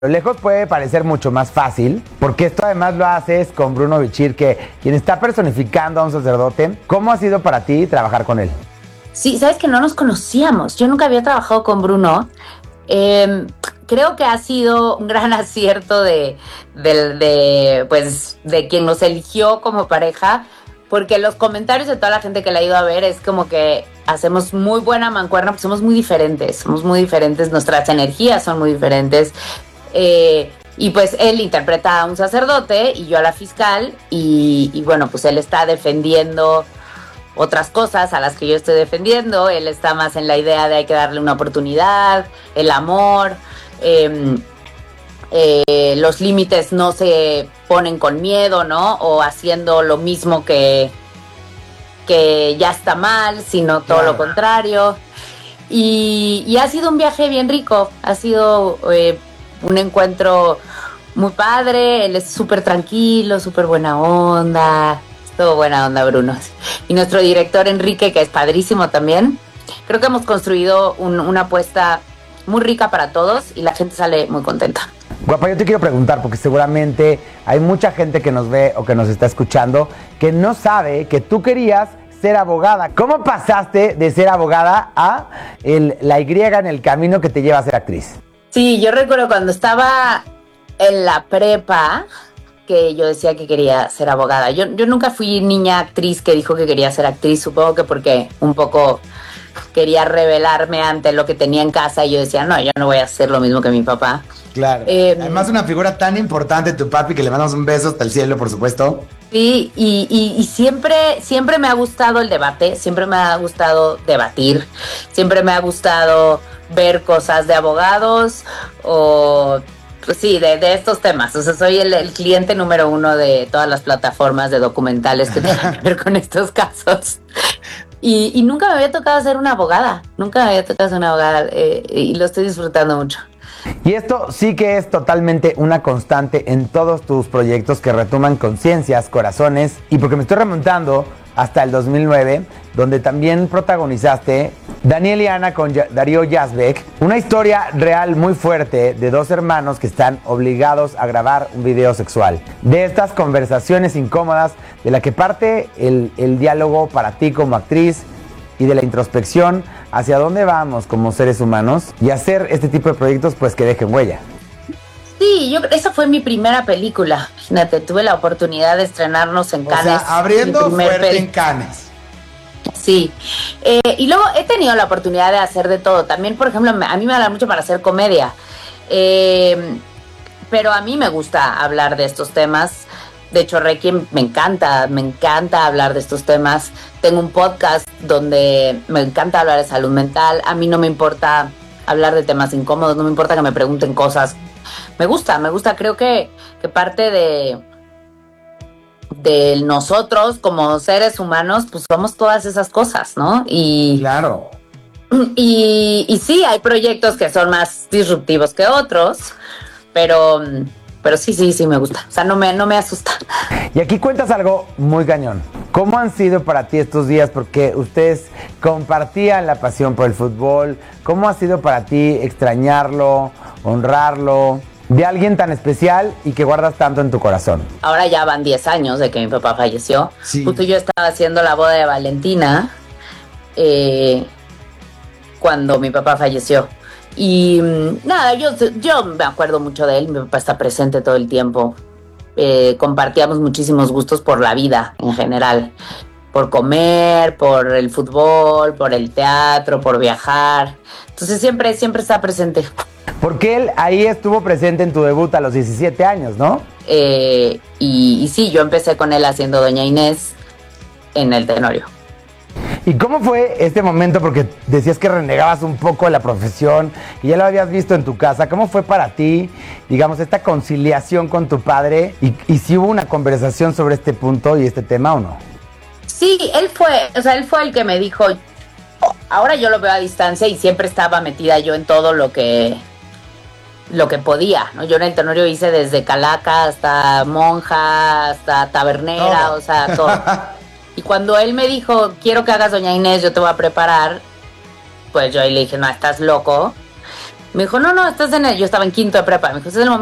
Lo lejos puede parecer mucho más fácil, porque esto además lo haces con Bruno Bichir, quien está personificando a un sacerdote. ¿Cómo ha sido para ti trabajar con él? Sí, sabes que no nos conocíamos. Yo nunca había trabajado con Bruno. Creo que ha sido un gran acierto de quien nos eligió como pareja, porque los comentarios de toda la gente que la ha ido a ver es como que hacemos muy buena mancuerna, pues somos muy diferentes, nuestras energías son muy diferentes. Y pues él interpreta a un sacerdote y yo a la fiscal y bueno, pues él está defendiendo otras cosas a las que yo estoy defendiendo. Él está más en la idea de hay que darle una oportunidad, el amor, los límites no se ponen con miedo, ¿no? O haciendo lo mismo que ya está mal, sino todo lo contrario. Y ha sido un viaje bien rico, ha sido un encuentro muy padre. Él es súper tranquilo, súper buena onda. Todo buena onda, Bruno. Y nuestro director Enrique, que es padrísimo también. Creo que hemos construido una apuesta muy rica para todos y la gente sale muy contenta. Guapa, yo te quiero preguntar, porque seguramente hay mucha gente que nos ve o que nos está escuchando que no sabe que tú querías ser abogada. ¿Cómo pasaste de ser abogada a la Y en el camino que te lleva a ser actriz? Sí, yo recuerdo cuando estaba en la prepa que yo decía que quería ser abogada. Yo nunca fui niña actriz que dijo que quería ser actriz, supongo que porque un poco quería rebelarme ante lo que tenía en casa y yo decía, no, yo no voy a hacer lo mismo que mi papá. Claro. Además, una figura tan importante, tu papi, que le mandamos un beso hasta el cielo, por supuesto. Sí, y siempre me ha gustado el debate, siempre me ha gustado debatir, siempre me ha gustado ver cosas de abogados o, pues sí, de estos temas. O sea, soy el cliente número 1 de todas las plataformas de documentales que tengan que ver con estos casos. Y nunca me había tocado ser una abogada, y lo estoy disfrutando mucho. Y esto sí que es totalmente una constante en todos tus proyectos que retoman conciencias, corazones, y porque me estoy remontando hasta el 2009, donde también protagonizaste Daniel y Ana con Darío Yazbek, una historia real muy fuerte de dos hermanos que están obligados a grabar un video sexual. De estas conversaciones incómodas, de la que parte el diálogo para ti como actriz, y de la introspección hacia dónde vamos como seres humanos, y hacer este tipo de proyectos pues que dejen huella. Sí, esa fue mi primera película. Imagínate, tuve la oportunidad de estrenarnos en Cannes. O sea, abriendo fuerte en Cannes. Sí, y luego he tenido la oportunidad de hacer de todo. También, por ejemplo, a mí me da mucho para hacer comedia, pero a mí me gusta hablar de estos temas. De hecho, Requiem me encanta hablar de estos temas. Tengo un podcast donde me encanta hablar de salud mental. A mí no me importa hablar de temas incómodos, no me importa que me pregunten cosas. Me gusta. Creo que parte de nosotros como seres humanos, pues somos todas esas cosas, ¿no? Y claro. Y sí, hay proyectos que son más disruptivos que otros, pero sí me gusta. O sea, no me asusta. Y aquí cuentas algo muy cañón. ¿Cómo han sido para ti estos días? Porque ustedes compartían la pasión por el fútbol. ¿Cómo ha sido para ti extrañarlo, honrarlo, de alguien tan especial y que guardas tanto en tu corazón? Ahora ya van 10 años de que mi papá falleció. Sí. Justo yo estaba haciendo la boda de Valentina cuando mi papá falleció. Y nada, yo me acuerdo mucho de él. Mi papá está presente todo el tiempo. Compartíamos muchísimos gustos por la vida en general, por comer, por el fútbol, por el teatro, por viajar. Entonces siempre está presente. Porque él ahí estuvo presente en tu debut a los 17 años, ¿no? Y sí, yo empecé con él haciendo Doña Inés en el Tenorio. ¿Y cómo fue este momento? Porque decías que renegabas un poco de la profesión y ya lo habías visto en tu casa. ¿Cómo fue para ti, digamos, esta conciliación con tu padre? ¿Y si hubo una conversación sobre este punto y este tema o no? Sí, él fue el que me dijo, ahora yo lo veo a distancia y siempre estaba metida yo en todo lo que podía, ¿no? Yo en el Tenorio hice desde calaca hasta monja, hasta tabernera, todo. O sea, todo. Y cuando él me dijo, quiero que hagas Doña Inés, yo te voy a preparar, pues yo ahí le dije, no, estás loco. Me dijo, no, estás yo estaba en quinto de prepa, me dijo, estás en el momento